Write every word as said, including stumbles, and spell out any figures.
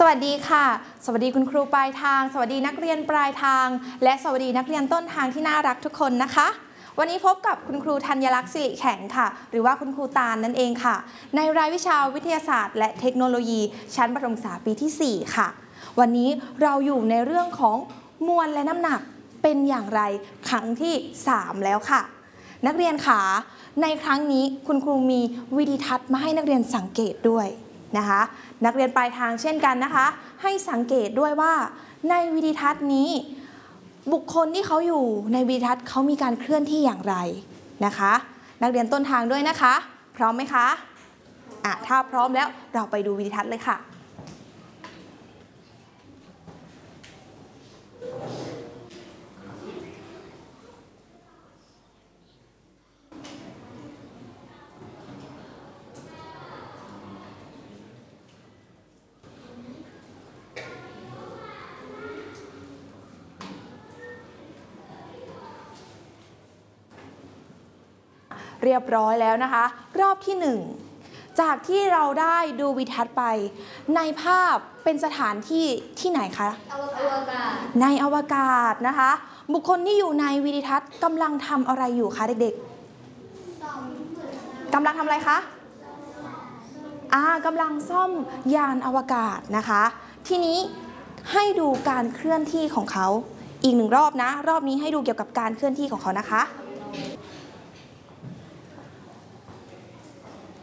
วัสดีค่ะสวัสดีคุณครูปลายทางสวัสดีนักเรียนปลายทางและสวัสดีนักเรียนต้นทางที่น่ารักทุกคนนะคะวันนี้พบกับคุณครูธัญลักษณ์สิริแข็งค่ะหรือว่าคุณครูตาลนั่นเองค่ะในรายวิชาวิทยาศาสตร์และเทคโนโลยีชั้นประถมศึกษาปีที่สี่ค่ะวันนี้เราอยู่ในเรื่องของมวลและน้ำหนักเป็นอย่างไรครั้งที่สามแล้วค่ะนักเรียนค่ะในครั้งนี้คุณครูมีวิดีทัศน์มาให้นักเรียนสังเกตด้วยนะคะนักเรียนปลายทางเช่นกันนะคะให้สังเกตด้วยว่าในวิดีทัศน์นี้บุคคลที่เขาอยู่ในวิดีทัศน์เขามีการเคลื่อนที่อย่างไรนะคะนักเรียนต้นทางด้วยนะคะพร้อมไหมคะอ่ะถ้าพร้อมแล้วเราไปดูวิดีทัศน์เลยค่ะเรียบร้อยแล้วนะคะรอบที่หนึ่งจากที่เราได้ดูวิดีทัศน์ไปในภาพเป็นสถานที่ที่ไหนคะอวกาศในอวกาศนะคะบุคคลที่อยู่ในวิดีทัศน์กำลังทำอะไรอยู่คะเด็กๆกำลังทำอะไรคะอ่ากำลังซ่อมยานอวกาศนะคะทีนี้ให้ดูการเคลื่อนที่ของเขาอีกหนึ่งรอบนะรอบนี้ให้ดูเกี่ยวกับการเคลื่อนที่ของเขานะคะ